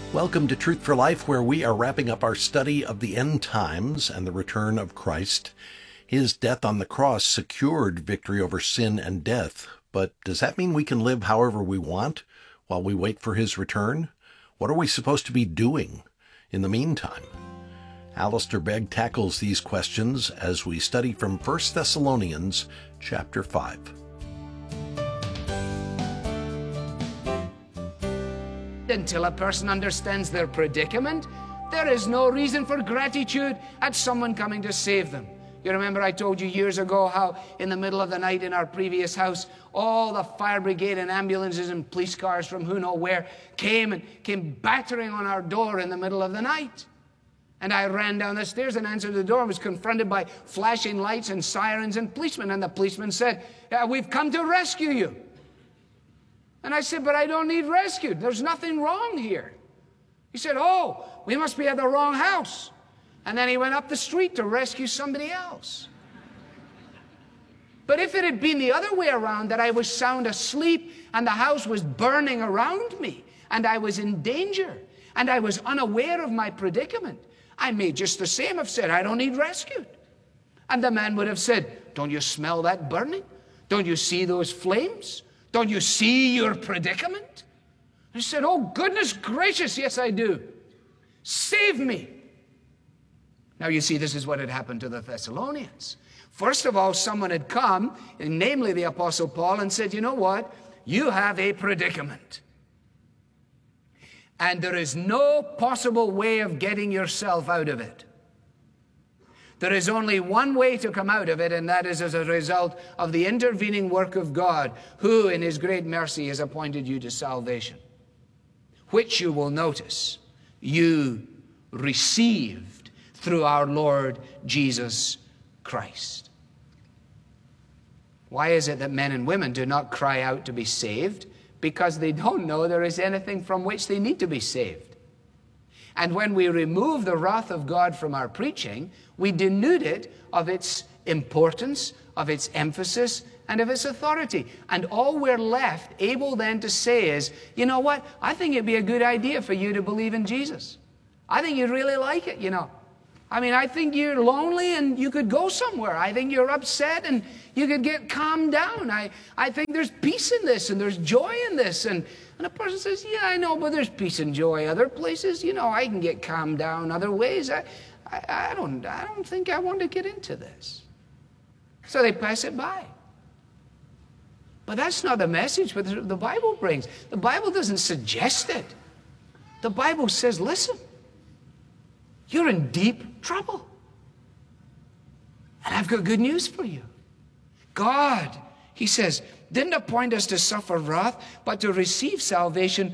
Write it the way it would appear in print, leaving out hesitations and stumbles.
Welcome to Truth for Life, where we are wrapping up our study of the end times and the return of Christ. His death on the cross secured victory over sin and death. But does that mean we can live however we want while we wait for his return? What are we supposed to be doing in the meantime? Alistair Begg tackles these questions as we study from 1 Thessalonians chapter 5. Until a person understands their predicament, there is no reason for gratitude at someone coming to save them. You remember I told you years ago how in the middle of the night in our previous house, all the fire brigade and ambulances and police cars from who know where came battering on our door in the middle of the night. And I ran down the stairs and answered the door and was confronted by flashing lights and sirens and policemen. And the policeman said, "We've come to rescue you." And I said, "But I don't need rescued. There's nothing wrong here." He said, "Oh, we must be at the wrong house." And then he went up the street to rescue somebody else. But if it had been the other way around, that I was sound asleep and the house was burning around me and I was in danger and I was unaware of my predicament, I may just the same have said, "I don't need rescued." And the man would have said, "Don't you smell that burning? Don't you see those flames? Don't you see your predicament?" I said, "Oh, goodness gracious, yes, I do. Save me." Now, you see, this is what had happened to the Thessalonians. First of all, someone had come, namely the Apostle Paul, and said, "You know what? You have a predicament. And there is no possible way of getting yourself out of it. There is only one way to come out of it, and that is as a result of the intervening work of God, who in his great mercy has appointed you to salvation, which you will notice you received through our Lord Jesus Christ." Why is it that men and women do not cry out to be saved? Because they don't know there is anything from which they need to be saved. And when we remove the wrath of God from our preaching, we denude it of its importance, of its emphasis, and of its authority. And all we're left able then to say is, "You know what? I think it'd be a good idea for you to believe in Jesus. I think you'd really like it, you know. I mean, I think you're lonely and you could go somewhere. I think you're upset and you could get calmed down. I think there's peace in this and there's joy in this." And a person says, "Yeah, I know, but there's peace and joy other places. You know, I can get calmed down other ways. I don't think I want to get into this." So they pass it by. But that's not the message that the Bible brings. The Bible doesn't suggest it. The Bible says, listen, you're in deep trouble. And I've got good news for you. God, he says, didn't appoint us to suffer wrath, but to receive salvation